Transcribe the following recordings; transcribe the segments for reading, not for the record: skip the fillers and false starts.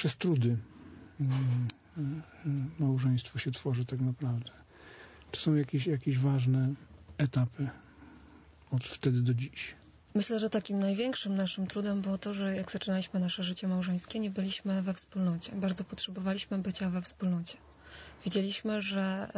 przez trudy małżeństwo się tworzy tak naprawdę. Czy są jakieś ważne etapy od wtedy do dziś? Myślę, że takim największym naszym trudem było to, że jak zaczynaliśmy nasze życie małżeńskie, nie byliśmy we wspólnocie. Bardzo potrzebowaliśmy bycia we wspólnocie. Wiedzieliśmy, że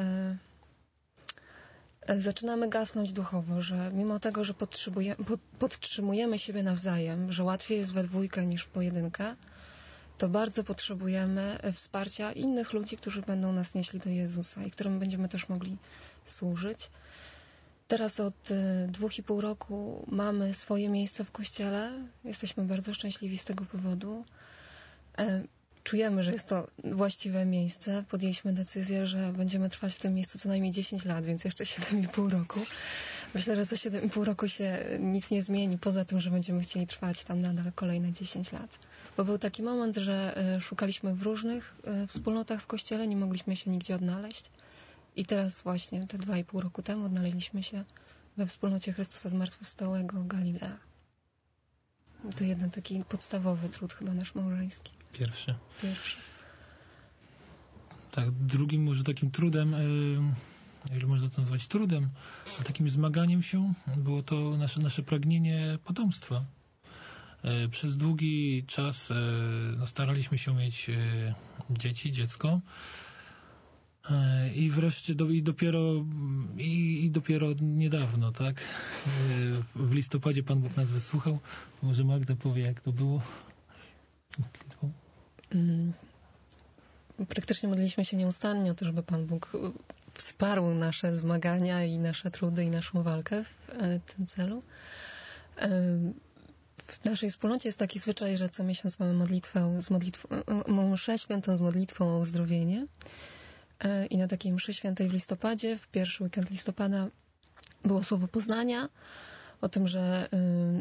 zaczynamy gasnąć duchowo, że mimo tego, że podtrzymujemy siebie nawzajem, że łatwiej jest we dwójkę niż w pojedynkę, to bardzo potrzebujemy wsparcia innych ludzi, którzy będą nas nieśli do Jezusa i którym będziemy też mogli służyć. Teraz od 2,5 roku mamy swoje miejsce w Kościele. Jesteśmy bardzo szczęśliwi z tego powodu. Czujemy, że jest to właściwe miejsce. Podjęliśmy decyzję, że będziemy trwać w tym miejscu co najmniej 10 lat, więc jeszcze 7,5 roku. Myślę, że za 7,5 roku się nic nie zmieni, poza tym, że będziemy chcieli trwać tam nadal kolejne 10 lat. Bo był taki moment, że szukaliśmy w różnych wspólnotach w Kościele, nie mogliśmy się nigdzie odnaleźć. I teraz właśnie, te 2,5 roku temu odnaleźliśmy się we wspólnocie Chrystusa Zmartwychwstałego Galilea. To jeden taki podstawowy trud chyba nasz małżeński. Pierwszy. Tak, drugim może takim trudem, ile można to nazwać trudem, a takim zmaganiem się było to nasze pragnienie potomstwa. Przez długi czas staraliśmy się mieć dziecko. I wreszcie dopiero niedawno, tak? W listopadzie Pan Bóg nas wysłuchał. Może Magda powie, jak to było? Praktycznie modliliśmy się nieustannie o to, żeby Pan Bóg wsparł nasze zmagania i nasze trudy i naszą walkę w tym celu. W naszej wspólnocie jest taki zwyczaj, że co miesiąc mamy mszę świętą z modlitwą o uzdrowienie. I na takiej mszy świętej w listopadzie, w pierwszy weekend listopada, było słowo poznania o tym, że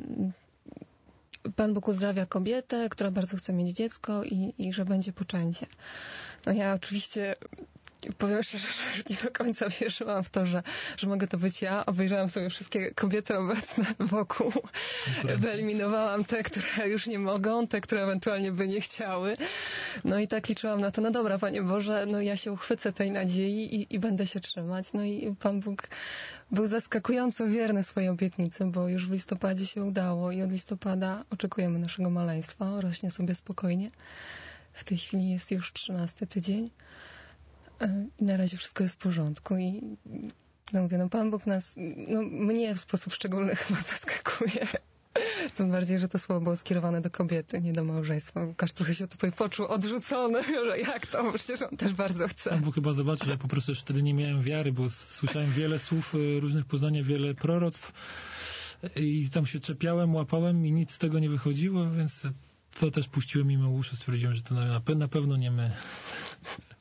Pan Bóg uzdrawia kobietę, która bardzo chce mieć dziecko i że będzie poczęcie. No ja oczywiście powiem szczerze, że nie do końca wierzyłam w to, że mogę to być ja. Obejrzałam sobie wszystkie kobiety obecne wokół. Wyeliminowałam te, które już nie mogą, te, które ewentualnie by nie chciały. No i tak liczyłam na to, no dobra, Panie Boże, no ja się uchwycę tej nadziei i będę się trzymać. No i Pan Bóg był zaskakująco wierny swojej obietnicy, bo już w listopadzie się udało i od listopada oczekujemy naszego maleństwa. Rośnie sobie spokojnie. W tej chwili jest już 13 tydzień. I na razie wszystko jest w porządku i no mówię, no Pan Bóg mnie w sposób szczególny chyba zaskakuje. Tym bardziej, że to słowo było skierowane do kobiety, nie do małżeństwa. Łukasz trochę się tutaj poczuł odrzucony, że jak to? Przecież on też bardzo chce. Pan Bóg chyba zobaczył, ja po prostu już wtedy nie miałem wiary, bo słyszałem wiele słów różnych poznania, wiele proroctw i tam się czepiałem, łapałem i nic z tego nie wychodziło, więc to też puściłem mimo uszy, stwierdziłem, że to na pewno nie my.